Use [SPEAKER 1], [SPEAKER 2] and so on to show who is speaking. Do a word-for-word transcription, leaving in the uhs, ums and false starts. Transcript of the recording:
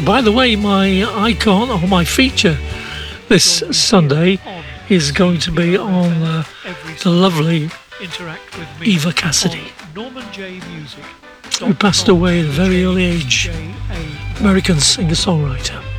[SPEAKER 1] By the way, my icon or my feature this Sunday is going to be on uh, the lovely Eva Cassidy, who passed away at a very early age, American singer-songwriter.